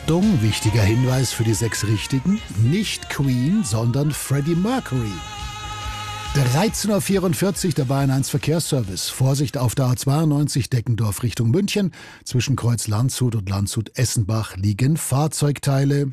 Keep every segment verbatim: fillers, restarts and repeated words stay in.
Achtung, wichtiger Hinweis für die sechs Richtigen, nicht Queen, sondern Freddie Mercury. dreizehn Uhr vierundvierzig, der Bayern eins Verkehrsservice. Vorsicht auf der A zweiundneunzig Deckendorf Richtung München. Zwischen Kreuz Landshut und Landshut-Essenbach liegen Fahrzeugteile.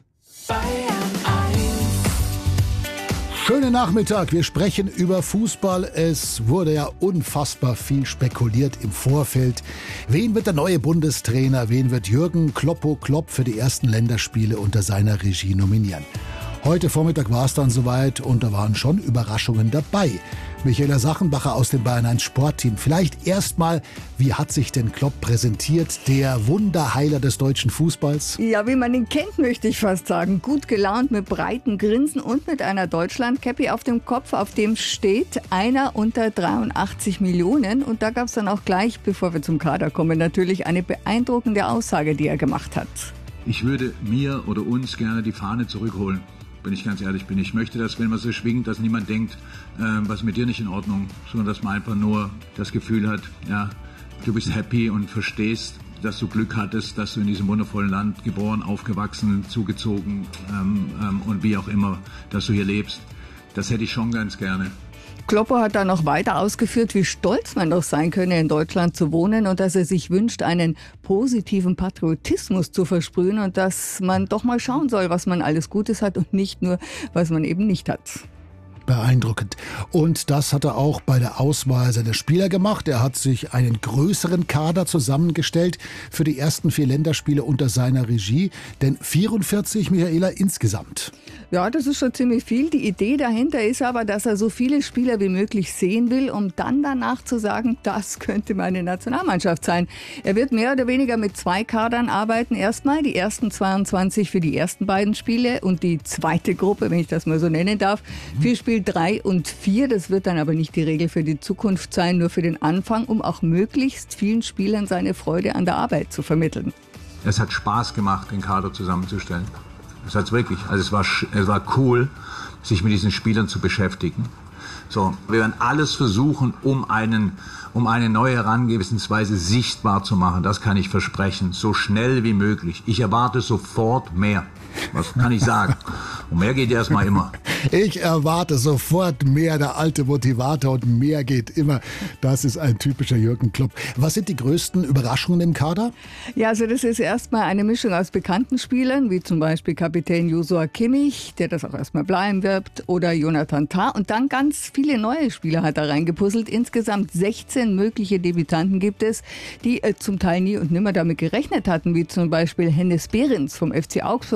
Schönen Nachmittag, wir sprechen über Fußball. Es wurde ja unfassbar viel spekuliert im Vorfeld. Wen wird der neue Bundestrainer, wen wird Jürgen Kloppo Klopp für die ersten Länderspiele unter seiner Regie nominieren? Heute Vormittag war es dann soweit und da waren schon Überraschungen dabei. Michaela Sachenbacher aus dem Bayern eins Sportteam. Vielleicht erstmal, wie hat sich denn Klopp präsentiert, der Wunderheiler des deutschen Fußballs? Ja, wie man ihn kennt, möchte ich fast sagen. Gut gelaunt, mit breiten Grinsen und mit einer Deutschland-Cappy auf dem Kopf, auf dem steht einer unter dreiundachtzig Millionen. Und da gab es dann auch gleich, bevor wir zum Kader kommen, natürlich eine beeindruckende Aussage, die er gemacht hat. Ich würde mir oder uns gerne die Fahne zurückholen. Wenn ich ganz ehrlich bin. Ich möchte, dass, wenn man so schwingt, dass niemand denkt, äh, was ist mit dir nicht in Ordnung, sondern dass man einfach nur das Gefühl hat, ja, du bist happy und verstehst, dass du Glück hattest, dass du in diesem wundervollen Land geboren, aufgewachsen, zugezogen ähm, ähm, und wie auch immer, dass du hier lebst. Das hätte ich schon ganz gerne. Kloppo hat dann noch weiter ausgeführt, wie stolz man doch sein könne, in Deutschland zu wohnen und dass er sich wünscht, einen positiven Patriotismus zu versprühen und dass man doch mal schauen soll, was man alles Gutes hat und nicht nur, was man eben nicht hat. Beeindruckend. Und das hat er auch bei der Auswahl seiner Spieler gemacht. Er hat sich einen größeren Kader zusammengestellt für die ersten vier Länderspiele unter seiner Regie. Denn vierundvierzig, Michaela, insgesamt. Ja, das ist schon ziemlich viel. Die Idee dahinter ist aber, dass er so viele Spieler wie möglich sehen will, um dann danach zu sagen, das könnte meine Nationalmannschaft sein. Er wird mehr oder weniger mit zwei Kadern arbeiten. Erstmal die ersten zweiundzwanzig für die ersten beiden Spiele und die zweite Gruppe, wenn ich das mal so nennen darf, für Spiel drei und vier. Das wird dann aber nicht die Regel für die Zukunft sein, nur für den Anfang, um auch möglichst vielen Spielern seine Freude an der Arbeit zu vermitteln. Es hat Spaß gemacht, den Kader zusammenzustellen. Es hat wirklich. Also es war, es war cool, sich mit diesen Spielern zu beschäftigen. So, wir werden alles versuchen, um einen, um eine neue Herangehensweise sichtbar zu machen. Das kann ich versprechen. So schnell wie möglich. Ich erwarte sofort mehr. Was kann ich sagen? Und mehr geht erstmal immer. Ich erwarte sofort mehr, der alte Motivator, und mehr geht immer. Das ist ein typischer Jürgen Klopp. Was sind die größten Überraschungen im Kader? Ja, also das ist erstmal eine Mischung aus bekannten Spielern, wie zum Beispiel Kapitän Joshua Kimmich, der das auch erstmal bleiben wird, oder Jonathan Tah. Und dann ganz viele neue Spieler hat er reingepuzzelt. Insgesamt sechzehn mögliche Debütanten gibt es, die äh, zum Teil nie und nimmer damit gerechnet hatten, wie zum Beispiel Hennes Behrens vom F C Augsburg.